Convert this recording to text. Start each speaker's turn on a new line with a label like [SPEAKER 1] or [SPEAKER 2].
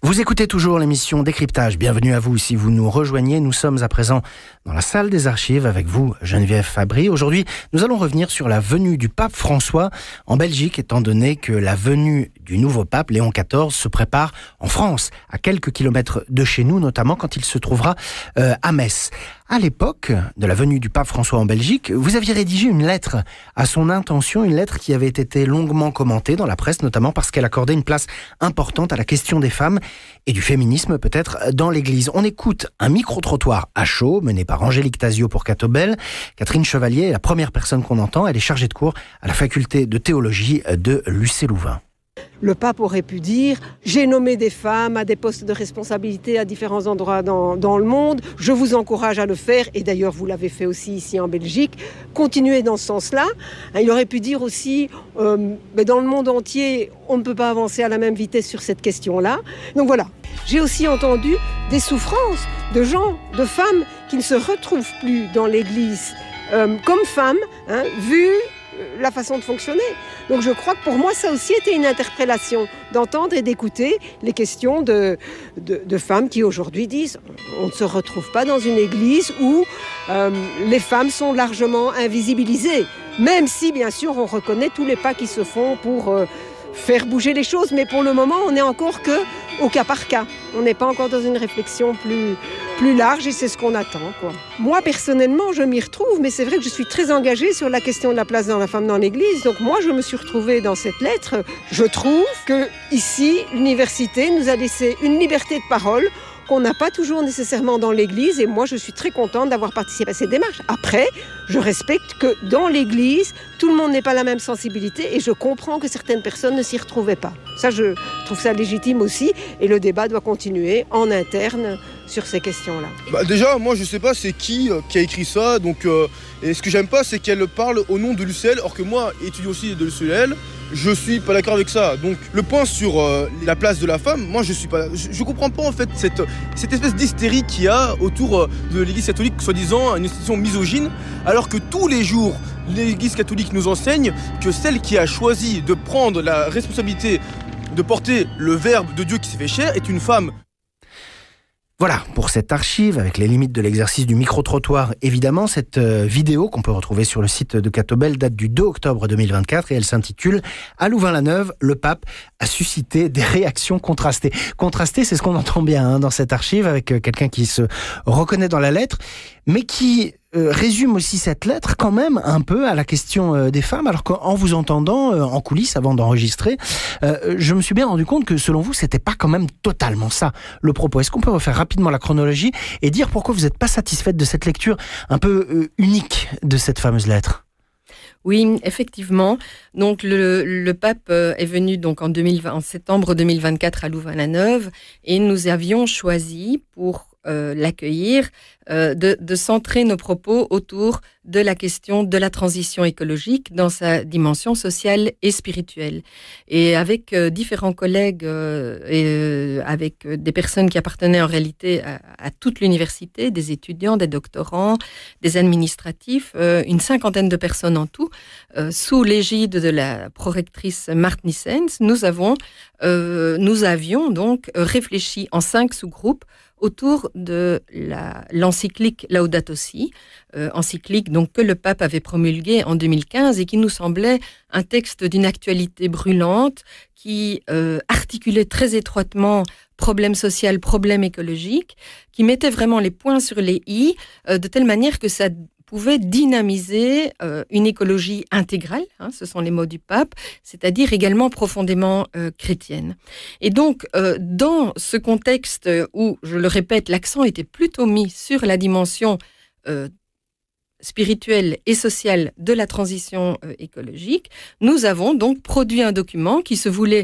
[SPEAKER 1] Vous écoutez toujours l'émission Décryptage. Bienvenue à vous si vous nous rejoignez. Nous sommes à présent dans la salle des archives avec vous, Geneviève Fabry. Aujourd'hui, nous allons revenir sur la venue du pape François en Belgique, étant donné que la venue du nouveau pape, Léon XIV, se prépare en France, à quelques kilomètres de chez nous, notamment quand il se trouvera à Metz. À l'époque de la venue du pape François en Belgique, vous aviez rédigé une lettre à son intention, une lettre qui avait été longuement commentée dans la presse, notamment parce qu'elle accordait une place importante à la question des femmes et du féminisme peut-être dans l'Église. On écoute un micro-trottoir à chaud mené par Angélique Tasio pour Catobel. Catherine Chevalier est la première personne qu'on entend. Elle est chargée de cours à la faculté de théologie de l'UC-Louvain.
[SPEAKER 2] Le pape aurait pu dire « J'ai nommé des femmes à des postes de responsabilité à différents endroits dans le monde. Je vous encourage à le faire. » Et d'ailleurs, vous l'avez fait aussi ici en Belgique. Continuez dans ce sens-là. Il aurait pu dire aussi mais dans le monde entier, on ne peut pas avancer à la même vitesse sur cette question-là. Donc voilà. J'ai aussi entendu des souffrances de gens, de femmes qui ne se retrouvent plus dans l'Église comme femmes, vu la façon de fonctionner. Donc je crois que pour moi, ça aussi était une interpellation d'entendre et d'écouter les questions de femmes qui aujourd'hui disent on ne se retrouve pas dans une église où les femmes sont largement invisibilisées, même si bien sûr on reconnaît tous les pas qui se font pour faire bouger les choses, mais pour le moment on n'est encore que au cas par cas. On n'est pas encore dans une réflexion plus large et c'est ce qu'on attend, quoi. Moi personnellement je m'y retrouve, mais c'est vrai que je suis très engagée sur la question de la place de la femme dans l'église. Donc moi je me suis retrouvée dans cette lettre. Je trouve que ici l'université nous a laissé une liberté de parole qu'on n'a pas toujours nécessairement dans l'église, et moi je suis très contente d'avoir participé à cette démarche. Après, je respecte que dans l'église, tout le monde n'est pas la même sensibilité, et je comprends que certaines personnes ne s'y retrouvaient pas. Ça, je trouve ça légitime aussi, et le débat doit continuer en interne sur ces questions-là.
[SPEAKER 3] Déjà, moi je sais pas c'est qui a écrit ça, donc et ce que j'aime pas c'est qu'elle parle au nom de l'UCL, or que moi, étudiant aussi de l'UCL, je suis pas d'accord avec ça. Donc le point sur la place de la femme, moi je comprends pas en fait cette espèce d'hystérie qu'il y a autour de l'Église catholique, soi-disant une institution misogyne, alors que tous les jours l'Église catholique nous enseigne que celle qui a choisi de prendre la responsabilité de porter le Verbe de Dieu qui s'est fait chair est une femme.
[SPEAKER 1] Voilà, pour cette archive, avec les limites de l'exercice du micro-trottoir, évidemment, cette vidéo qu'on peut retrouver sur le site de Catobel date du 2 octobre 2024 et elle s'intitule « À Louvain-la-Neuve, le pape a suscité des réactions contrastées ». Contrastées, c'est ce qu'on entend bien dans cette archive, avec quelqu'un qui se reconnaît dans la lettre, mais qui résume aussi cette lettre quand même un peu à la question des femmes, alors qu'en vous entendant en coulisses avant d'enregistrer, je me suis bien rendu compte que selon vous, c'était pas quand même totalement ça le propos. Est-ce qu'on peut refaire rapidement la chronologie et dire pourquoi vous n'êtes pas satisfaite de cette lecture un peu unique de cette fameuse lettre ?
[SPEAKER 4] Oui, effectivement. Donc le pape est venu donc en septembre 2024 à Louvain-la-Neuve et nous avions choisi pour l'accueillir, de centrer nos propos autour de la question de la transition écologique dans sa dimension sociale et spirituelle. Et avec différents collègues et avec des personnes qui appartenaient en réalité à toute l'université, des étudiants, des doctorants, des administratifs, une cinquantaine de personnes en tout, sous l'égide de la prorectrice Marthe Nissens, nous avions donc réfléchi en 5 sous-groupes autour de l'encyclique Laudato Si, encyclique donc que le pape avait promulguée en 2015 et qui nous semblait un texte d'une actualité brûlante qui articulait très étroitement problème social, problème écologique, qui mettait vraiment les points sur les i de telle manière que ça pouvait dynamiser une écologie intégrale, ce sont les mots du pape, c'est-à-dire également profondément chrétienne. Et donc, dans ce contexte où, je le répète, l'accent était plutôt mis sur la dimension spirituelle et sociale de la transition écologique, nous avons donc produit un document qui se voulait